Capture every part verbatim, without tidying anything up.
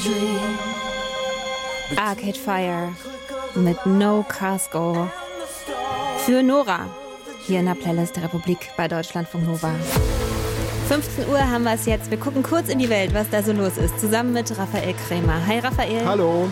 Arcade Fire mit No Casco für Nora hier in der Playlist der Republik bei Deutschlandfunk Nova. fünfzehn Uhr haben wir es jetzt. Wir gucken kurz in die Welt, was da so los ist, zusammen mit Raphael Krämer. Hi Raphael. Hallo.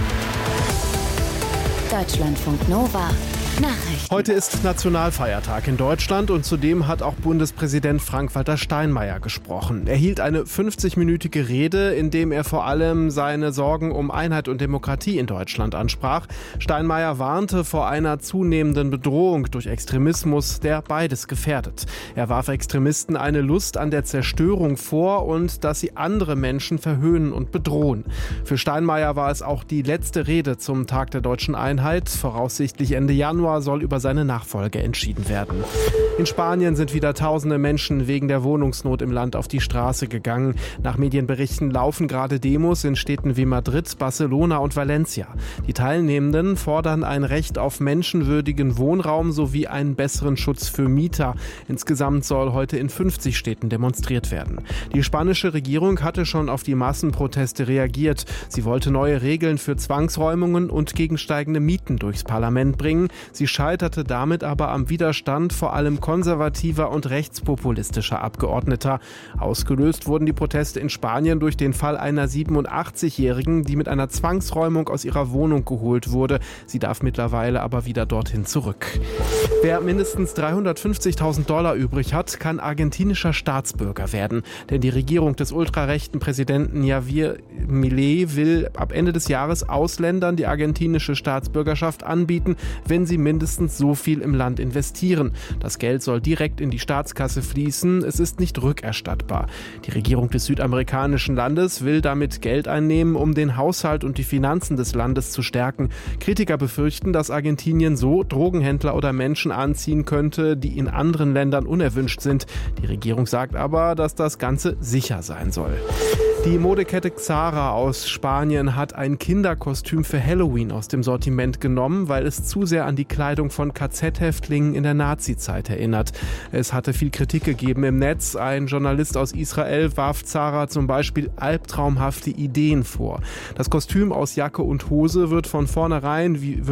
Deutschlandfunk Nova. Nachrichten. Heute ist Nationalfeiertag in Deutschland und zudem hat auch Bundespräsident Frank-Walter Steinmeier gesprochen. Er hielt eine fünfzigminütige Rede, in dem er vor allem seine Sorgen um Einheit und Demokratie in Deutschland ansprach. Steinmeier warnte vor einer zunehmenden Bedrohung durch Extremismus, der beides gefährdet. Er warf Extremisten eine Lust an der Zerstörung vor und dass sie andere Menschen verhöhnen und bedrohen. Für Steinmeier war es auch die letzte Rede zum Tag der deutschen Einheit. Voraussichtlich Ende Januar soll über seine Nachfolge entschieden werden. In Spanien sind wieder tausende Menschen wegen der Wohnungsnot im Land auf die Straße gegangen. Nach Medienberichten laufen gerade Demos in Städten wie Madrid, Barcelona und Valencia. Die Teilnehmenden fordern ein Recht auf menschenwürdigen Wohnraum sowie einen besseren Schutz für Mieter. Insgesamt soll heute in fünfzig Städten demonstriert werden. Die spanische Regierung hatte schon auf die Massenproteste reagiert. Sie wollte neue Regeln für Zwangsräumungen und gegen steigende Mieten durchs Parlament bringen. Sie scheiterte damit aber am Widerstand vor allem konservativer und rechtspopulistischer Abgeordneter. Ausgelöst wurden die Proteste in Spanien durch den Fall einer siebenundachtzigjährigen, die mit einer Zwangsräumung aus ihrer Wohnung geholt wurde. Sie darf mittlerweile aber wieder dorthin zurück. Wer mindestens dreihundertfünfzigtausend Dollar übrig hat, kann argentinischer Staatsbürger werden. Denn die Regierung des ultrarechten Präsidenten Javier Milei will ab Ende des Jahres Ausländern die argentinische Staatsbürgerschaft anbieten, wenn sie mindestens so viel im Land investieren. Das Geld soll direkt in die Staatskasse fließen. Es ist nicht rückerstattbar. Die Regierung des südamerikanischen Landes will damit Geld einnehmen, um den Haushalt und die Finanzen des Landes zu stärken. Kritiker befürchten, dass Argentinien so Drogenhändler oder Menschen anziehen könnte, die in anderen Ländern unerwünscht sind. Die Regierung sagt aber, dass das Ganze sicher sein soll. Die Modekette Zara aus Spanien hat ein Kinderkostüm für Halloween aus dem Sortiment genommen, weil es zu sehr an die Kleidung von K Z-Häftlingen in der Nazi-Zeit erinnert. Es hatte viel Kritik gegeben im Netz. Ein Journalist aus Israel warf Zara zum Beispiel albtraumhafte Ideen vor. Das Kostüm aus Jacke und Hose wird von vornherein wie